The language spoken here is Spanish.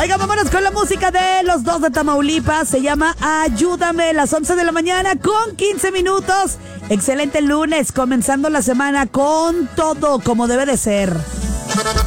Oiga, vámonos con la música de los dos de Tamaulipas. Se llama Ayúdame, las 11 de la mañana con 15 minutos. Excelente lunes, comenzando la semana con todo como debe de ser.